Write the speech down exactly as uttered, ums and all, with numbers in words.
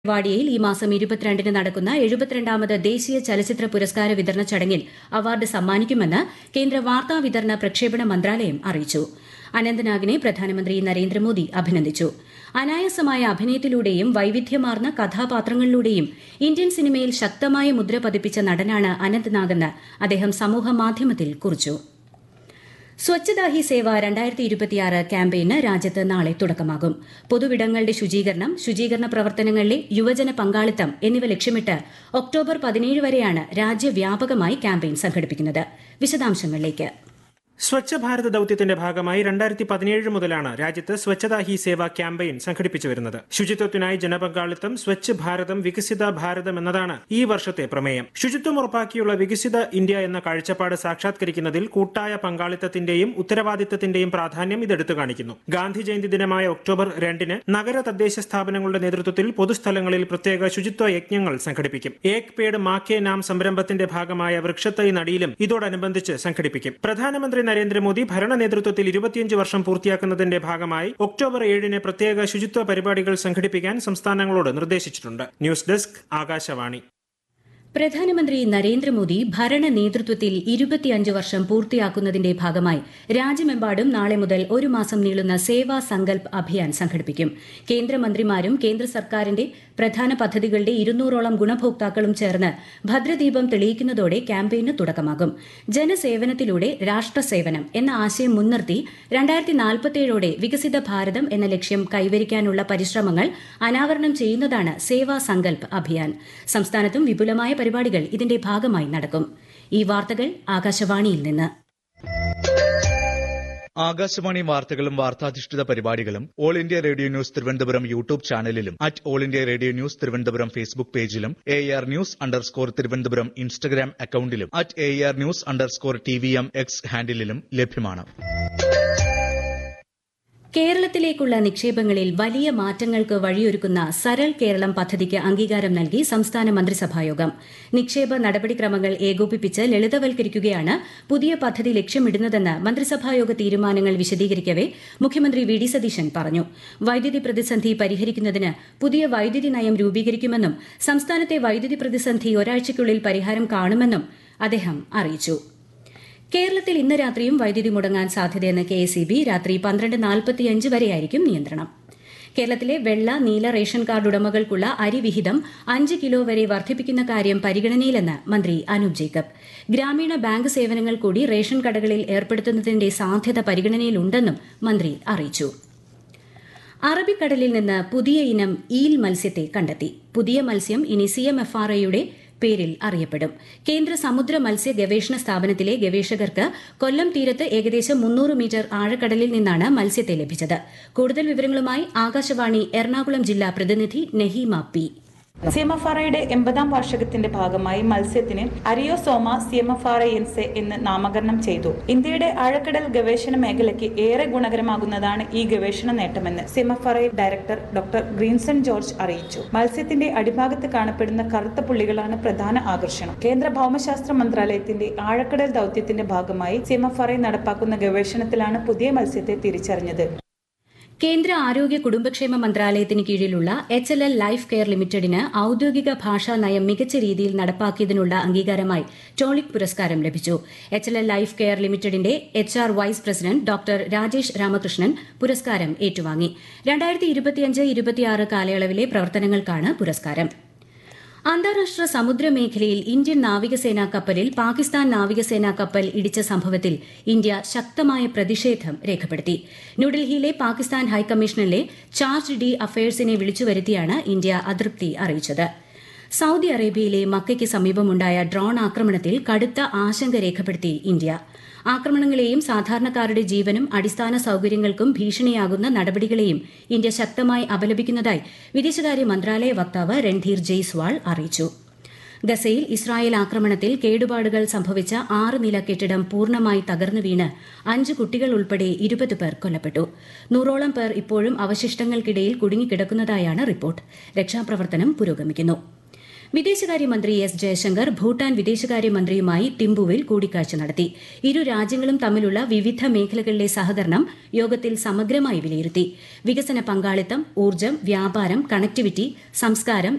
വാടിയയിൽ ഈ മാസം ഇരുപത്തിരണ്ടിന് നടക്കുന്ന എഴുപത്തിരണ്ടാമത് ദേശീയ ചലച്ചിത്ര പുരസ്കാര വിതരണ ചടങ്ങിൽ അവാർഡ് സമ്മാനിക്കുമെന്ന് കേന്ദ്ര വാർത്താ വിതരണ പ്രക്ഷേപണ മന്ത്രാലയം അറിയിച്ചു. അനന്ത്നാഗിനെ പ്രധാനമന്ത്രി നരേന്ദ്രമോദി അഭിനന്ദിച്ചു. അനായാസമായ അഭിനയത്തിലൂടെയും വൈവിധ്യമാർന്ന കഥാപാത്രങ്ങളിലൂടെയും ഇന്ത്യൻ സിനിമയിൽ ശക്തമായ മുദ്ര പതിപ്പിച്ച നടനാണ് അനന്ത്നാഗെന്ന് അദ്ദേഹം സമൂഹമാധ്യമത്തിൽ കുറിച്ചു. സ്വച്ഛതാ ഹി സേവ രണ്ടായിരത്തി ഇരുപത്തിയാറ് ക്യാമ്പയിന് രാജ്യത്ത് നാളെ തുടക്കമാകും. പൊതുവിടങ്ങളുടെ ശുചീകരണം, ശുചീകരണ പ്രവർത്തനങ്ങളിലെ യുവജന പങ്കാളിത്തം എന്നിവ ലക്ഷ്യമിട്ട് ഒക്ടോബർ പതിനേഴ് വരെയാണ് രാജ്യവ്യാപകമായി ക്യാമ്പയിൻ സംഘടിപ്പിക്കുന്നത്. വിശദാംശങ്ങളിലേക്ക്. സ്വച്ഛ ഭാരത് ദൌത്യത്തിന്റെ ഭാഗമായി രണ്ടായിരത്തി പതിനേഴ് മുതലാണ് രാജ്യത്ത് സ്വച്ഛതാ ഹി സേവ ക്യാമ്പയിൻ സംഘടിപ്പിച്ചു വരുന്നത്. ശുചിത്വത്തിനായി ജനപങ്കാളിത്തം, സ്വച്ഛ് ഭാരതം വികസിത ഭാരതം എന്നതാണ് ഈ വർഷത്തെ പ്രമേയം. ശുചിത്വം ഉറപ്പാക്കിയുള്ള വികസിത ഇന്ത്യ എന്ന കാഴ്ചപ്പാട് സാക്ഷാത്കരിക്കുന്നതിൽ കൂട്ടായ പങ്കാളിത്തത്തിന്റെയും ഉത്തരവാദിത്തത്തിന്റെയും പ്രാധാന്യം ഇതെടുത്തു കാണിക്കുന്നു. ഗാന്ധി ജയന്തി ദിനമായ ഒക്ടോബർ രണ്ടിന് നഗര തദ്ദേശ സ്ഥാപനങ്ങളുടെ നേതൃത്വത്തിൽ പൊതുസ്ഥലങ്ങളിൽ പ്രത്യേക ശുചിത്വ യജ്ഞങ്ങൾ സംഘടിപ്പിക്കും. ഏക് പേഡ് മാ കെ നാം സംരംഭത്തിന്റെ ഭാഗമായ വൃക്ഷത്തൈ നടീലും ഇതോടനുബന്ധിച്ച് സംഘടിപ്പിക്കും. പ്രധാനമന്ത്രി നരേന്ദ്രമോദി ഭരണ നേതൃത്വത്തിൽ ഇരുപത്തിയഞ്ച് വർഷം പൂർത്തിയാക്കുന്നതിന്റെ ഭാഗമായി ഒക്ടോബർ ഏഴിന് പ്രത്യേക ശുചിത്വ പരിപാടികൾ സംഘടിപ്പിക്കാൻ സംസ്ഥാനങ്ങളോട് നിർദ്ദേശിച്ചിട്ടുണ്ട്. News desk, Akashvani. പ്രധാനമന്ത്രി നരേന്ദ്രമോദി ഭരണ നേതൃത്വത്തിൽ ഇരുപത്തിയഞ്ച് വർഷം പൂർത്തിയാക്കുന്നതിന്റെ ഭാഗമായി രാജ്യമെമ്പാടും നാളെ മുതൽ ഒരു മാസം നീളുന്ന സേവാ സങ്കൽപ് അഭിയാൻ സംഘടിപ്പിക്കും. കേന്ദ്രമന്ത്രിമാരും കേന്ദ്ര സർക്കാരിന്റെ പ്രധാന പദ്ധതികളുടെ ഇരുന്നൂറോളം ഗുണഭോക്താക്കളും ചേർന്ന് ഭദ്രദീപം തെളിയിക്കുന്നതോടെ ക്യാമ്പയിന് തുടക്കമാകും. ജനസേവനത്തിലൂടെ രാഷ്ട്രസേവനം എന്ന ആശയം മുൻനിർത്തി രണ്ടായിരത്തി നാൽപ്പത്തിയേഴോടെ വികസിത ഭാരതം എന്ന ലക്ഷ്യം കൈവരിക്കാനുള്ള പരിശ്രമങ്ങൾ അനാവരണം ചെയ്യുന്നതാണ് സേവാ സങ്കൽപ് അഭിയാൻ. സംസ്ഥാനത്തും വിപുലമായ പരിപാടികൾ ഇതിന്റെ ഭാഗമായി നടക്കും. ഈ വാർത്തകൾ ആകാശവാണിയിൽ നിന്ന്. ആകാശവാണി വാർത്തകളും വാർത്താധിഷ്ഠിത പരിപാടികളും all India radio news Thiruvananthapuram YouTube ചാനലിലും at all India radio news Thiruvananthapuram Facebook പേജിലും A R news underscore Thiruvananthapuram Instagram അക്കൌണ്ടിലും at A R news underscore T V M X ഹാൻഡിലും ലഭ്യമാണ്. കേരളത്തിലേക്കുള്ള നിക്ഷേപങ്ങളിൽ വലിയ മാറ്റങ്ങൾക്ക് വഴിയൊരുക്കുന്ന സരൾ കേരളം പദ്ധതിക്ക് അംഗീകാരം നൽകി സംസ്ഥാന മന്ത്രിസഭായോഗം. നിക്ഷേപ നടപടിക്രമങ്ങൾ ഏകോപിപ്പിച്ച് ലളിതവൽക്കരിക്കുകയാണ് പുതിയ പദ്ധതി ലക്ഷ്യമിടുന്നതെന്ന് മന്ത്രിസഭായോഗ തീരുമാനങ്ങൾ വിശദീകരിക്കവെ മുഖ്യമന്ത്രി വി ഡി സതീശൻ പറഞ്ഞു. വൈദ്യുതി പ്രതിസന്ധി പരിഹരിക്കുന്നതിന് പുതിയ വൈദ്യുതി നയം രൂപീകരിക്കുമെന്നും സംസ്ഥാനത്തെ വൈദ്യുതി പ്രതിസന്ധി ഒരാഴ്ചയ്ക്കുള്ളിൽ പരിഹാരം കാണുമെന്നും അദ്ദേഹം അറിയിച്ചു. കേരളത്തിൽ ഇന്ന് രാത്രിയും വൈദ്യുതി മുടങ്ങാൻ സാധ്യതയെന്ന് കെ എസ് ഇ ബി. രാത്രി പന്ത്രണ്ട് നാൽപ്പത്തിയഞ്ച് വരെയായിരിക്കും നിയന്ത്രണം. കേരളത്തിലെ വെള്ള, നീല റേഷൻ കാർഡ് ഉടമകൾക്കുള്ള അരി വിഹിതം അഞ്ച് കിലോ വരെ വർദ്ധിപ്പിക്കുന്ന കാര്യം പരിഗണനയിലെന്ന് മന്ത്രി അനൂപ് ജേക്കബ്. ഗ്രാമീണ ബാങ്ക് സേവനങ്ങൾ കൂടി റേഷൻ കടകളിൽ ഏർപ്പെടുത്തുന്നതിന്റെ സാധ്യത പരിഗണനയിലുണ്ടെന്നും മന്ത്രി അറിയിച്ചു. അറബിക്കടലിൽ നിന്ന് പുതിയ ഇനം ഈൽ മത്സ്യത്തെ കണ്ടെത്തി. പുതിയ മത്സ്യം ഇനി സി എം എഫ് ആർ ഐയുടെ പേരിൽ അറിയപ്പെടും. കേന്ദ്ര സമുദ്ര മത്സ്യ ഗവേഷണ സ്ഥാപനത്തിലെ ഗവേഷകർക്ക് കൊല്ലം തീരത്ത് ഏകദേശം മുന്നൂറ് മീറ്റർ ആഴക്കടലിൽ നിന്നാണ് മത്സ്യത്തെ ലഭിച്ചത്. കൂടുതൽ വിവരങ്ങളുമായി ആകാശവാണി എറണാകുളം ജില്ലാ പ്രതിനിധി Naheema P. C M F R ഐയുടെ എൺപതാം വാർഷികത്തിന്റെ ഭാഗമായി മത്സ്യത്തിന് അരിയോസോമ C M F R I എൻസെ എന്ന് നാമകരണം ചെയ്തു. ഇന്ത്യയുടെ ആഴക്കടൽ ഗവേഷണ മേഖലയ്ക്ക് ഏറെ ഗുണകരമാകുന്നതാണ് ഈ ഗവേഷണ നേട്ടമെന്ന് C M F R I director doctor Grinson George അറിയിച്ചു. മത്സ്യത്തിന്റെ അടിഭാഗത്ത് കാണപ്പെടുന്ന കറുത്ത പുള്ളികളാണ് പ്രധാന ആകർഷണം. കേന്ദ്ര ഭൌമശാസ്ത്ര മന്ത്രാലയത്തിന്റെ ആഴക്കടൽ ദൌത്യത്തിന്റെ ഭാഗമായി C M F R I നടപ്പാക്കുന്ന ഗവേഷണത്തിലാണ് പുതിയ മത്സ്യത്തെ തിരിച്ചറിഞ്ഞത്. കേന്ദ്ര ആരോഗ്യ കുടുംബക്ഷേമ മന്ത്രാലയത്തിന് കീഴിലുള്ള H L L life care ലിമിറ്റഡിന് ഔദ്യോഗിക ഭാഷാ നയം മികച്ച രീതിയിൽ നടപ്പാക്കിയതിനുള്ള അംഗീകാരമായി ടോളിക് പുരസ്കാരം ലഭിച്ചു. H L L life care ലിമിറ്റഡിന്റെ H R vice president doctor Rajesh Ramakrishnan പുരസ്കാരം ഏറ്റുവാങ്ങി. രണ്ടായിരത്തി ഇരുപത്തിയഞ്ച് ഇരുപത്തിയാറ് കാലയളവിലെ പ്രവർത്തനങ്ങൾക്കാണ് പുരസ്കാരം. അന്താരാഷ്ട്ര സമുദ്രമേഖലയിൽ ഇന്ത്യൻ നാവികസേനാ കപ്പലിൽ പാകിസ്ഥാൻ നാവികസേനാ കപ്പൽ ഇടിച്ച സംഭവത്തിൽ ഇന്ത്യ ശക്തമായ പ്രതിഷേധം രേഖപ്പെടുത്തി. ന്യൂഡൽഹിയിലെ പാകിസ്ഥാൻ ഹൈക്കമ്മീഷനിലെ ചാർജ് ഡി അഫയേഴ്സിനെ വിളിച്ചുവരുത്തിയാണ് ഇന്ത്യ അതൃപ്തി അറിയിച്ചത്. സൌദി അറേബ്യയിലെ മക്കയ്ക്ക് സമീപമുണ്ടായ ഡ്രോൺ ആക്രമണത്തിൽ കടുത്ത ആശങ്ക രേഖപ്പെടുത്തി ഇന്ത്യ. ആക്രമണങ്ങളെയും സാധാരണക്കാരുടെ ജീവനും അടിസ്ഥാന സൌകര്യങ്ങൾക്കും ഭീഷണിയാകുന്ന നടപടികളെയും ഇന്ത്യ ശക്തമായി അപലപിക്കുന്നതായി വിദേശകാര്യ മന്ത്രാലയ വക്താവ് രൺധീർ ജയ്സ്വാൾ അറിയിച്ചു. ഗസയിൽ ഇസ്രായേൽ ആക്രമണത്തിൽ കേടുപാടുകൾ സംഭവിച്ച ആറ് നില കെട്ടിടം പൂർണ്ണമായി തകർന്നു വീണ് അഞ്ച് കുട്ടികൾ ഉൾപ്പെടെ ഇരുപത് പേർ കൊല്ലപ്പെട്ടു. നൂറോളം പേർ ഇപ്പോഴും അവശിഷ്ടങ്ങൾക്കിടയിൽ കുടുങ്ങിക്കിടക്കുന്നതായാണ് റിപ്പോർട്ട്. രക്ഷാപ്രവർത്തനം പുരോഗമിക്കുന്നു. വിദേശകാര്യമന്ത്രി എസ് ജയശങ്കർ ഭൂട്ടാൻ വിദേശകാര്യമന്ത്രിയുമായി തിമ്പുവിൽ കൂടിക്കാഴ്ച നടത്തി. ഇരു രാജ്യങ്ങളും തമ്മിലുള്ള വിവിധ മേഖലകളിലെ സഹകരണം യോഗത്തിൽ സമഗ്രമായി വിലയിരുത്തി. വികസന പങ്കാളിത്തം, ഊർജ്ജം, വ്യാപാരം, കണക്ടിവിറ്റി, സംസ്കാരം,